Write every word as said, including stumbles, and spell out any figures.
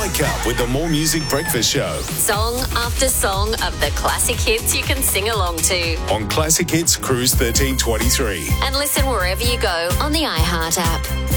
Wake up with the More Music Breakfast Show Song after song of the classic hits you can sing along to. on Classic Hits Cruise thirteen twenty-three. And listen wherever you go on the iHeart app.